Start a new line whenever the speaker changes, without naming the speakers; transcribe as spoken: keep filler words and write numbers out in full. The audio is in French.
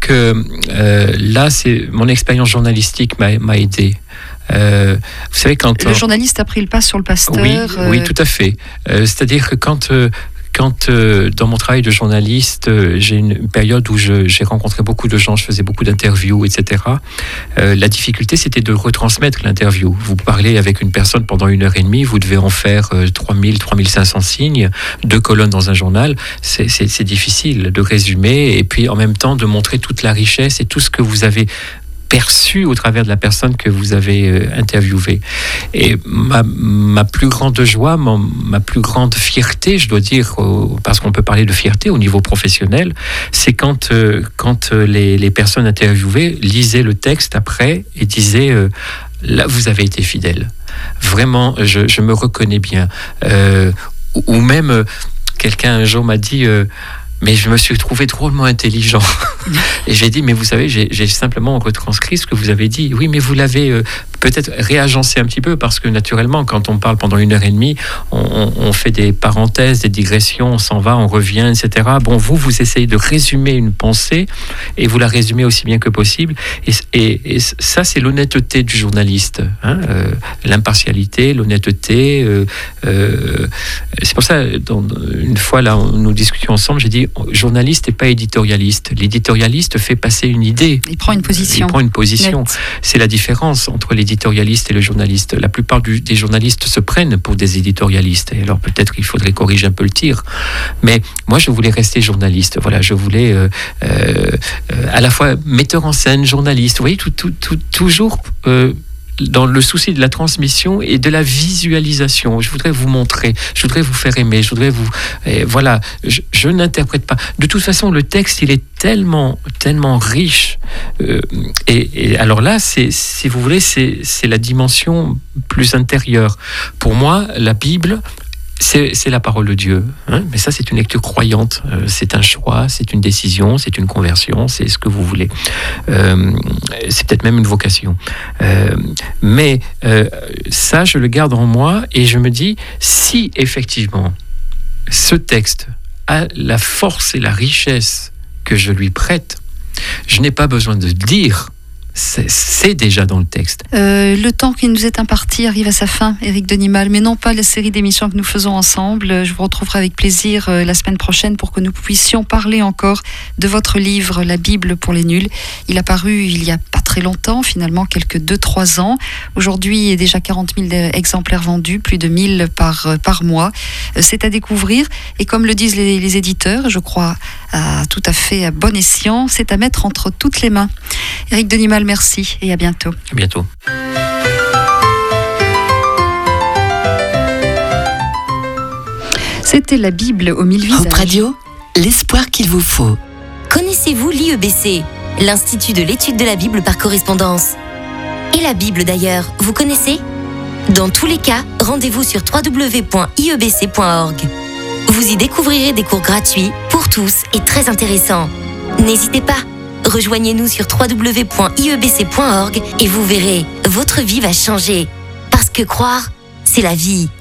que euh, là, c'est mon expérience journalistique m'a, m'a aidé. Euh, vous savez, quand
le on... journaliste a pris le pas sur le pasteur.
Oui,
euh...
oui, tout à fait. Euh, c'est-à-dire que quand euh, Quand euh, dans mon travail de journaliste, euh, j'ai une période où je, j'ai rencontré beaucoup de gens, je faisais beaucoup d'interviews, et cetera. Euh, la difficulté, c'était de retransmettre l'interview. Vous parlez avec une personne pendant une heure et demie, vous devez en faire euh, trois mille, trois mille cinq cents signes, deux colonnes dans un journal. C'est, c'est, c'est difficile de résumer et puis en même temps de montrer toute la richesse et tout ce que vous avez perçu au travers de la personne que vous avez euh, interviewée. Et ma, ma plus grande joie, ma, ma plus grande fierté, je dois dire, euh, parce qu'on peut parler de fierté au niveau professionnel, c'est quand, euh, quand euh, les, les personnes interviewées lisaient le texte après et disaient euh, « là, vous avez été fidèle. Vraiment, je, je me reconnais bien. Euh, » Ou même, euh, quelqu'un un jour m'a dit euh, « mais je me suis trouvé drôlement intelligent. » Et j'ai dit, mais vous savez, j'ai, j'ai simplement retranscrit ce que vous avez dit. Oui, mais vous l'avez euh, peut-être réagencé un petit peu, parce que naturellement, quand on parle pendant une heure et demie, on, on fait des parenthèses, des digressions, on s'en va, on revient, et cetera. Bon, vous, vous essayez de résumer une pensée, et vous la résumez aussi bien que possible. Et, et, et ça, c'est l'honnêteté du journaliste. Hein, euh, l'impartialité, l'honnêteté. Euh, euh, c'est pour ça, dans, une fois, là, nous discutions ensemble, j'ai dit, journaliste et pas éditorialiste. L'éditorialiste fait passer une idée.
Il prend une position.
Il prend une position.
Net.
C'est la différence entre l'éditorialiste et le journaliste. La plupart du, des journalistes se prennent pour des éditorialistes. Et alors peut-être qu'il faudrait corriger un peu le tir. Mais moi, je voulais rester journaliste. Voilà, je voulais euh, euh, à la fois metteur en scène, journaliste. Vous voyez, tout, tout, tout, toujours... Euh, dans le souci de la transmission et de la visualisation. Je voudrais vous montrer, je voudrais vous faire aimer, je voudrais vous... Et voilà, je, je n'interprète pas. De toute façon, le texte, il est tellement, tellement riche. Euh, et, et alors là, c'est, si vous voulez, c'est, c'est la dimension plus intérieure. Pour moi, la Bible... C'est, c'est la parole de Dieu, hein, mais ça c'est une lecture croyante, euh, c'est un choix, c'est une décision, c'est une conversion, c'est ce que vous voulez. Euh, c'est peut-être même une vocation. Euh, mais euh, ça, je le garde en moi et je me dis, si effectivement ce texte a la force et la richesse que je lui prête, je n'ai pas besoin de dire. C'est, c'est déjà dans le texte.
Euh, le temps qui nous est imparti arrive à sa fin, Éric Denimal, mais non pas la série d'émissions que nous faisons ensemble. Je vous retrouverai avec plaisir euh, la semaine prochaine pour que nous puissions parler encore de votre livre, La Bible pour les nuls. Il a paru il y a pas très longtemps, finalement quelques deux trois ans. Aujourd'hui, il y a déjà quarante mille exemplaires vendus, plus de mille par, euh, par mois. Euh, c'est à découvrir et comme le disent les, les éditeurs, je crois à, tout à fait à bon escient, c'est à mettre entre toutes les mains. Éric Denimal, merci et à bientôt.
À bientôt.
C'était la Bible aux mille visages.
Hope Radio, l'espoir qu'il vous faut.
Connaissez-vous l'I E B C, l'Institut de l'étude de la Bible par correspondance? Et la Bible d'ailleurs, vous connaissez? Dans tous les cas, rendez-vous sur w w w point i e b c point org. Vous y découvrirez des cours gratuits pour tous et très intéressants. N'hésitez pas. Rejoignez-nous sur w w w point i e b c point org et vous verrez, votre vie va changer. Parce que croire, c'est la vie.